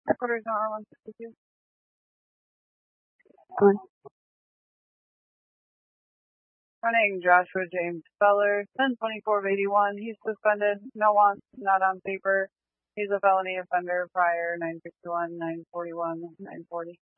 Headquarters on R162. Running Joshua James Feller, 1024-81. He's suspended. No wants, not on paper. He's a felony offender prior, 961, 941, 940.